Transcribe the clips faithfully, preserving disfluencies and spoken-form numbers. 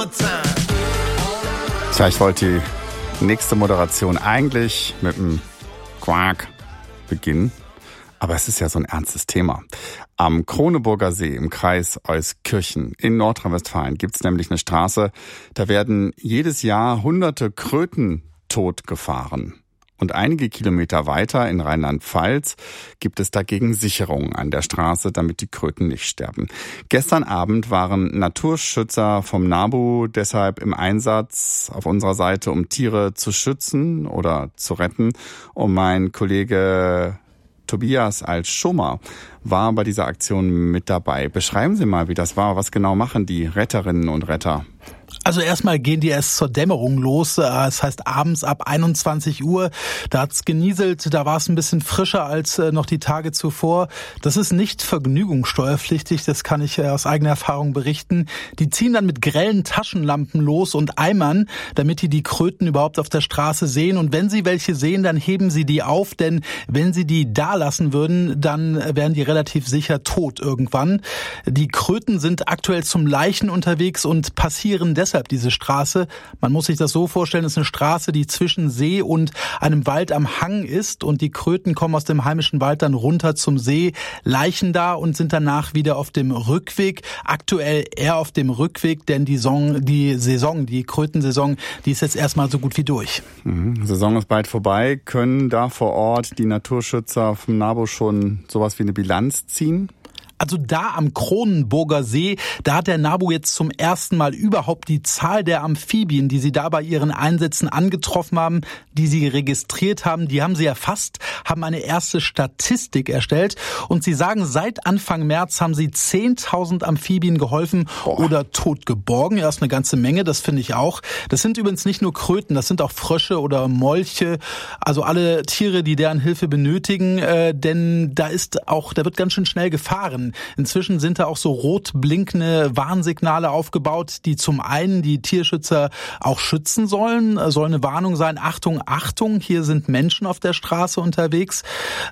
Tja, ich wollte die nächste Moderation eigentlich mit einem Quark beginnen, aber es ist ja so ein ernstes Thema. Am Kroneburger See im Kreis Euskirchen in Nordrhein-Westfalen gibt es nämlich eine Straße, da werden jedes Jahr hunderte Kröten totgefahren. Und einige Kilometer weiter in Rheinland-Pfalz gibt es dagegen Sicherungen an der Straße, damit die Kröten nicht sterben. Gestern Abend waren Naturschützer vom NABU deshalb im Einsatz auf unserer Seite, um Tiere zu schützen oder zu retten. Und mein Kollege Tobias Altschummer war bei dieser Aktion mit dabei. Beschreiben Sie mal, wie das war. Was genau machen die Retterinnen und Retter? Also erstmal gehen die erst zur Dämmerung los. Das heißt abends ab einundzwanzig Uhr. Da hat's genieselt, da war es ein bisschen frischer als noch die Tage zuvor. Das ist nicht vergnügungssteuerpflichtig, das kann ich aus eigener Erfahrung berichten. Die ziehen dann mit grellen Taschenlampen los und Eimern, damit die die Kröten überhaupt auf der Straße sehen. Und wenn sie welche sehen, dann heben sie die auf, denn wenn sie die da lassen würden, dann wären die relativ sicher tot irgendwann. Die Kröten sind aktuell zum Laichen unterwegs und passieren deshalb diese Straße. Man muss sich das so vorstellen, es ist eine Straße, die zwischen See und einem Wald am Hang ist und die Kröten kommen aus dem heimischen Wald dann runter zum See, laichen da und sind danach wieder auf dem Rückweg. Aktuell eher auf dem Rückweg, denn die Saison, die Saison, die Krötensaison, die ist jetzt erstmal so gut wie durch. Mhm. Saison ist bald vorbei. Können da vor Ort die Naturschützer vom NABU schon sowas wie eine Bilanz ziehen? Also da am Kronenburger See, da hat der NABU jetzt zum ersten Mal überhaupt die Zahl der Amphibien, die sie da bei ihren Einsätzen angetroffen haben, die sie registriert haben, die haben sie erfasst, haben eine erste Statistik erstellt und sie sagen, seit Anfang März haben sie zehntausend Amphibien geholfen Boah. oder tot geborgen. Ja, das ist eine ganze Menge, das finde ich auch. Das sind übrigens nicht nur Kröten, das sind auch Frösche oder Molche, also alle Tiere, die deren Hilfe benötigen, äh, denn da ist auch, da wird ganz schön schnell gefahren. Inzwischen sind da auch so rot blinkende Warnsignale aufgebaut, die zum einen die Tierschützer auch schützen sollen. Soll eine Warnung sein, Achtung, Achtung, hier sind Menschen auf der Straße unterwegs.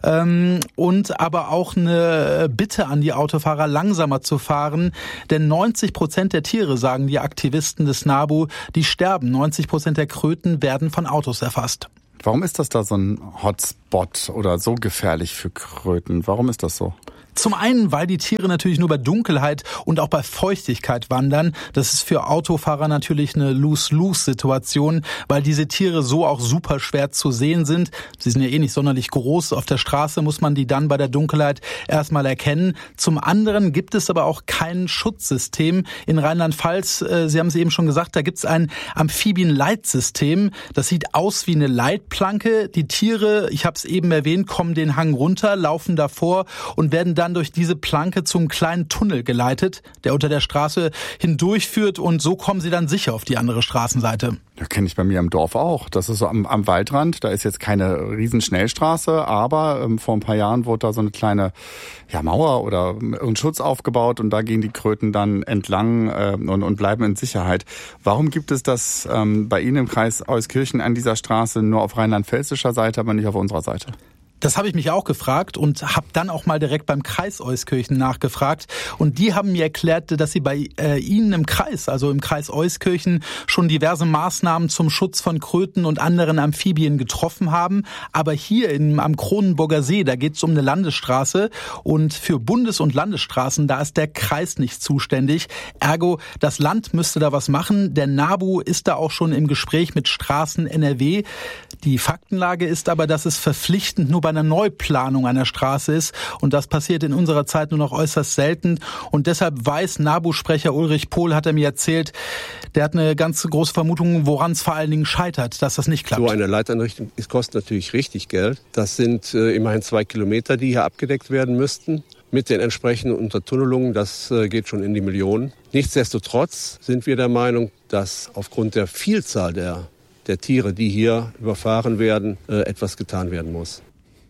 Und aber auch eine Bitte an die Autofahrer, langsamer zu fahren. Denn neunzig Prozent der Tiere, sagen die Aktivisten des NABU, die sterben. neunzig Prozent der Kröten werden von Autos erfasst. Warum ist das da so ein Hotspot oder so gefährlich für Kröten? Warum ist das so? Zum einen, weil die Tiere natürlich nur bei Dunkelheit und auch bei Feuchtigkeit wandern. Das ist für Autofahrer natürlich eine Lose-Lose-Situation, weil diese Tiere so auch super schwer zu sehen sind. Sie sind ja eh nicht sonderlich groß. Auf der Straße muss man die dann bei der Dunkelheit erstmal erkennen. Zum anderen gibt es aber auch kein Schutzsystem in Rheinland-Pfalz. Sie haben es eben schon gesagt, da gibt es ein Amphibien-Leitsystem. Das sieht aus wie eine Leitplanke. Die Tiere, ich habe es eben erwähnt, kommen den Hang runter, laufen davor und werden dann durch diese Planke zum kleinen Tunnel geleitet, der unter der Straße hindurchführt und so kommen sie dann sicher auf die andere Straßenseite. Ja, kenne ich bei mir im Dorf auch. Das ist so am, am Waldrand, da ist jetzt keine riesen Schnellstraße, aber ähm, vor ein paar Jahren wurde da so eine kleine ja, Mauer oder ein Schutz aufgebaut und da gehen die Kröten dann entlang äh, und, und bleiben in Sicherheit. Warum gibt es das ähm, bei Ihnen im Kreis Euskirchen an dieser Straße nur auf rheinland-pfälzischer Seite, aber nicht auf unserer Seite? Das habe ich mich auch gefragt und habe dann auch mal direkt beim Kreis Euskirchen nachgefragt. Und die haben mir erklärt, dass sie bei äh, Ihnen im Kreis, also im Kreis Euskirchen, schon diverse Maßnahmen zum Schutz von Kröten und anderen Amphibien getroffen haben. Aber hier in, am Kronenburger See, da geht es um eine Landesstraße. Und für Bundes- und Landesstraßen, da ist der Kreis nicht zuständig. Ergo, das Land müsste da was machen. Der NABU ist da auch schon im Gespräch mit Straßen N R W. Die Faktenlage ist aber, dass es verpflichtend nur bei einer Neuplanung einer Straße ist. Und das passiert in unserer Zeit nur noch äußerst selten. Und deshalb weiß NABU-Sprecher Ulrich Pohl, hat er mir erzählt, der hat eine ganz große Vermutung, woran es vor allen Dingen scheitert, dass das nicht klappt. So eine Leiteinrichtung kostet natürlich richtig Geld. Das sind äh, immerhin zwei Kilometer, die hier abgedeckt werden müssten. Mit den entsprechenden Untertunnelungen, das äh, geht schon in die Millionen. Nichtsdestotrotz sind wir der Meinung, dass aufgrund der Vielzahl der, der Tiere, die hier überfahren werden, äh, etwas getan werden muss.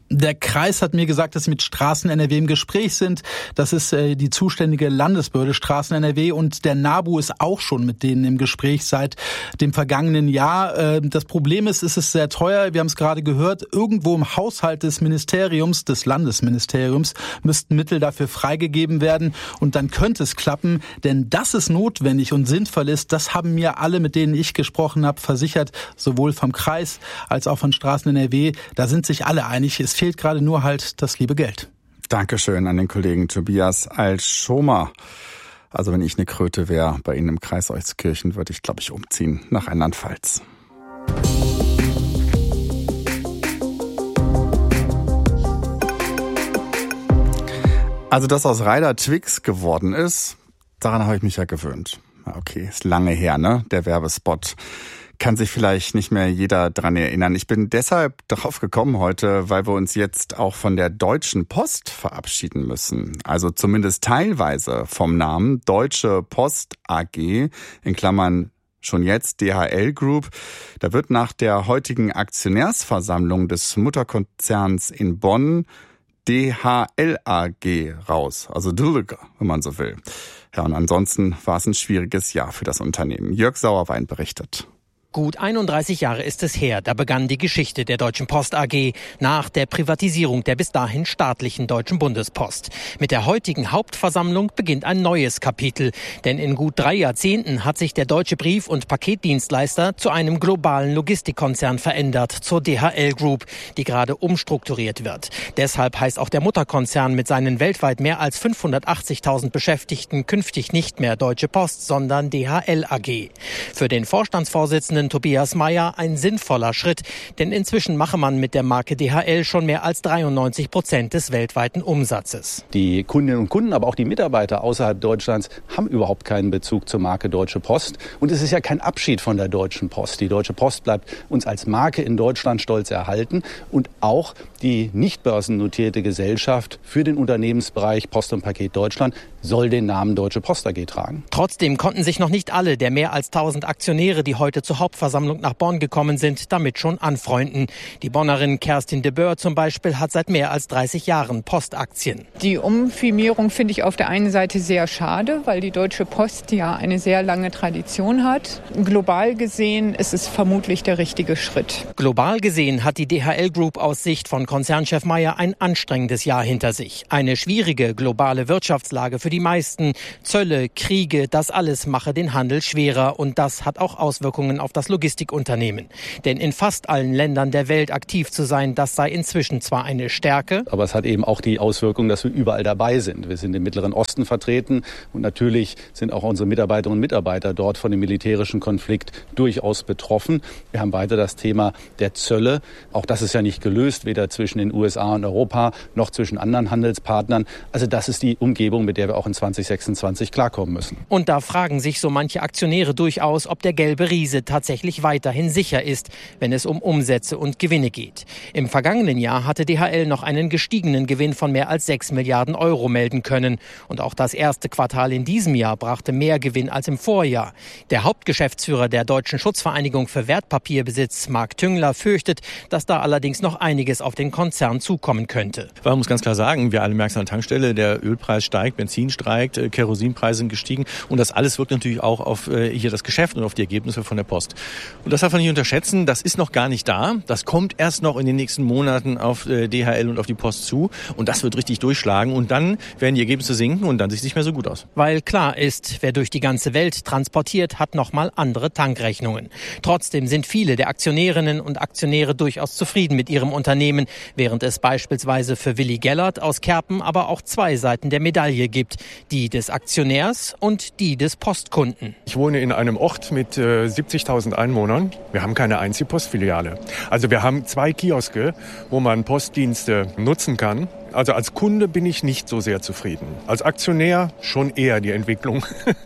Der Kreis hat mir gesagt, dass sie mit Straßen-N R W im Gespräch sind. Das ist äh, die zuständige Landesbehörde Straßen-N R W und der NABU ist auch schon mit denen im Gespräch seit dem vergangenen Jahr. Äh, das Problem ist, es ist sehr teuer. Wir haben es gerade gehört. Irgendwo im Haushalt des Ministeriums, des Landesministeriums, müssten Mittel dafür freigegeben werden und dann könnte es klappen, denn dass es notwendig und sinnvoll ist, das haben mir alle, mit denen ich gesprochen habe, versichert, sowohl vom Kreis als auch von Straßen-N R W. Da sind sich alle einig. Es fehlt gerade nur halt das liebe Geld. Dankeschön an den Kollegen Tobias Altschomer. Also wenn ich eine Kröte wäre bei Ihnen im Kreis Euskirchen, würde ich, glaube ich, umziehen nach Rheinland-Pfalz. Also dass aus Ryder Twix geworden ist, daran habe ich mich ja gewöhnt. Okay, ist lange her, ne? Der Werbespot. Kann sich vielleicht nicht mehr jeder dran erinnern. Ich bin deshalb darauf gekommen heute, weil wir uns jetzt auch von der Deutschen Post verabschieden müssen. Also zumindest teilweise vom Namen Deutsche Post A G, in Klammern schon jetzt D H L Group. Da wird nach der heutigen Aktionärsversammlung des Mutterkonzerns in Bonn D H L A G raus. Also Dülger, wenn man so will. Ja, und ansonsten war es ein schwieriges Jahr für das Unternehmen. Jörg Sauerwein berichtet. Gut einunddreißig Jahre ist es her, da begann die Geschichte der Deutschen Post A G nach der Privatisierung der bis dahin staatlichen Deutschen Bundespost. Mit der heutigen Hauptversammlung beginnt ein neues Kapitel, denn in gut drei Jahrzehnten hat sich der deutsche Brief- und Paketdienstleister zu einem globalen Logistikkonzern verändert, zur D H L Group, die gerade umstrukturiert wird. Deshalb heißt auch der Mutterkonzern mit seinen weltweit mehr als fünfhundertachtzigtausend Beschäftigten künftig nicht mehr Deutsche Post, sondern D H L A G. Für den Vorstandsvorsitzenden Tobias Meyer ein sinnvoller Schritt, denn inzwischen mache man mit der Marke D H L schon mehr als dreiundneunzig Prozent des weltweiten Umsatzes. Die Kundinnen und Kunden, aber auch die Mitarbeiter außerhalb Deutschlands haben überhaupt keinen Bezug zur Marke Deutsche Post. Und es ist ja kein Abschied von der Deutschen Post. Die Deutsche Post bleibt uns als Marke in Deutschland stolz erhalten. Und auch die nicht börsennotierte Gesellschaft für den Unternehmensbereich Post und Paket Deutschland soll den Namen Deutsche Post A G tragen. Trotzdem konnten sich noch nicht alle der mehr als tausend Aktionäre, die heute zur Hauptversammlung nach Bonn gekommen sind, damit schon anfreunden. Die Bonnerin Kerstin de Boer zum Beispiel hat seit mehr als dreißig Jahren Postaktien. Die Umfirmierung finde ich auf der einen Seite sehr schade, weil die Deutsche Post ja eine sehr lange Tradition hat. Global gesehen ist es vermutlich der richtige Schritt. Global gesehen hat die D H L Group aus Sicht von Konzernchef Meyer ein anstrengendes Jahr hinter sich. Eine schwierige globale Wirtschaftslage für die meisten. Zölle, Kriege, das alles mache den Handel schwerer und das hat auch Auswirkungen auf das Logistikunternehmen. Denn in fast allen Ländern der Welt aktiv zu sein, das sei inzwischen zwar eine Stärke. Aber es hat eben auch die Auswirkung, dass wir überall dabei sind. Wir sind im Mittleren Osten vertreten und natürlich sind auch unsere Mitarbeiterinnen und Mitarbeiter dort von dem militärischen Konflikt durchaus betroffen. Wir haben weiter das Thema der Zölle. Auch das ist ja nicht gelöst, weder zwischen den U S A und Europa noch zwischen anderen Handelspartnern. Also das ist die Umgebung, mit der wir auch in zwanzig sechsundzwanzig klarkommen müssen. Und da fragen sich so manche Aktionäre durchaus, ob der gelbe Riese tatsächlich weiterhin sicher ist, wenn es um Umsätze und Gewinne geht. Im vergangenen Jahr hatte D H L noch einen gestiegenen Gewinn von mehr als sechs Milliarden Euro melden können. Und auch das erste Quartal in diesem Jahr brachte mehr Gewinn als im Vorjahr. Der Hauptgeschäftsführer der Deutschen Schutzvereinigung für Wertpapierbesitz, Marc Tüngler, fürchtet, dass da allerdings noch einiges auf den Konzern zukommen könnte. Man muss ganz klar sagen, wir alle merken es an der Tankstelle, der Ölpreis steigt, Benzin steigt, Kerosinpreise sind gestiegen und das alles wirkt natürlich auch auf äh, hier das Geschäft und auf die Ergebnisse von der Post. Und das darf man nicht unterschätzen, das ist noch gar nicht da, das kommt erst noch in den nächsten Monaten auf äh, D H L und auf die Post zu und das wird richtig durchschlagen und dann werden die Ergebnisse sinken und dann sieht es nicht mehr so gut aus. Weil klar ist, wer durch die ganze Welt transportiert, hat nochmal andere Tankrechnungen. Trotzdem sind viele der Aktionärinnen und Aktionäre durchaus zufrieden mit ihrem Unternehmen, während es beispielsweise für Willi Gellert aus Kerpen aber auch zwei Seiten der Medaille gibt, die des Aktionärs und die des Postkunden. Ich wohne in einem Ort mit äh, siebzigtausend Einwohnern. Wir haben keine einzige Postfiliale. Also wir haben zwei Kioske, wo man Postdienste nutzen kann. Also als Kunde bin ich nicht so sehr zufrieden. Als Aktionär schon eher die Entwicklung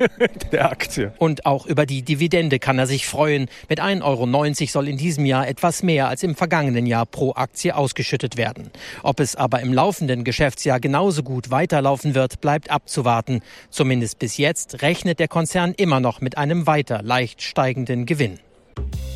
der Aktie. Und auch über die Dividende kann er sich freuen. Mit ein Euro neunzig soll in diesem Jahr etwas mehr als im vergangenen Jahr pro Aktie ausgeschüttet werden. Ob es aber im laufenden Geschäftsjahr genauso gut weiterlaufen wird, bleibt abzuwarten. Zumindest bis jetzt rechnet der Konzern immer noch mit einem weiter leicht steigenden Gewinn.